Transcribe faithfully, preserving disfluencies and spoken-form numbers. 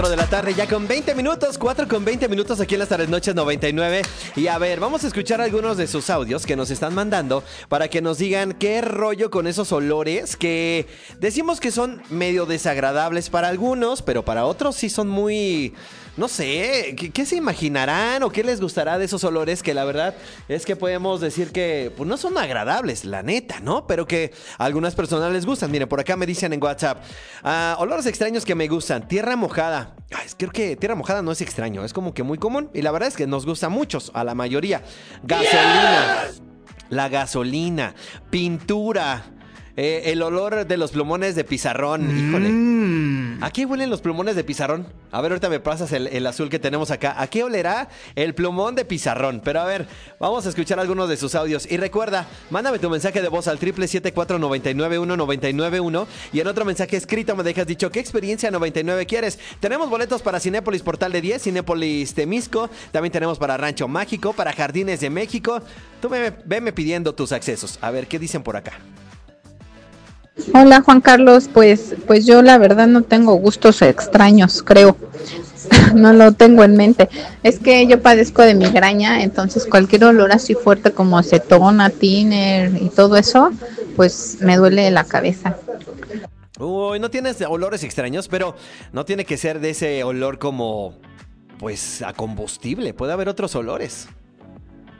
De la tarde, ya con veinte minutos, cuatro con veinte minutos aquí en las tardes noches noventa y nueve. Y a ver, vamos a escuchar algunos de sus audios que nos están mandando para que nos digan qué rollo con esos olores que decimos que son medio desagradables para algunos, pero para otros sí son muy... No sé, ¿qué, qué se imaginarán o qué les gustará de esos olores que la verdad es que podemos decir que pues, no son agradables, la neta, ¿no? Pero que a algunas personas les gustan. Miren, por acá me dicen en WhatsApp, ah, olores extraños que me gustan, tierra mojada. Ay, creo que tierra mojada no es extraño, es como que muy común y la verdad es que nos gusta a muchos, a la mayoría. Gasolina, la gasolina, pintura. Eh, el olor de los plumones de pizarrón, Mm. híjole. ¿A qué huelen los plumones de pizarrón? A ver, ahorita me pasas el, el azul que tenemos acá. ¿A qué olerá el plumón de pizarrón? Pero a ver, vamos a escuchar algunos de sus audios. Y recuerda, mándame tu mensaje de voz al triple siete cuatro nueve nueve uno nueve nueve uno. Y en otro mensaje escrito me dejas dicho, ¿qué experiencia noventa y nueve quieres? Tenemos boletos para Cinépolis Portal de diez, Cinépolis Temisco. También tenemos para Rancho Mágico, para Jardines de México. Tú veme, veme pidiendo tus accesos. A ver, ¿qué dicen por acá? Hola Juan Carlos, pues, pues yo la verdad no tengo gustos extraños, creo, no lo tengo en mente. Es que yo padezco de migraña, entonces cualquier olor así fuerte como acetona, tiner y todo eso, pues me duele la cabeza. Uy, no tienes olores extraños, pero no tiene que ser de ese olor como, pues, a combustible. Puede haber otros olores.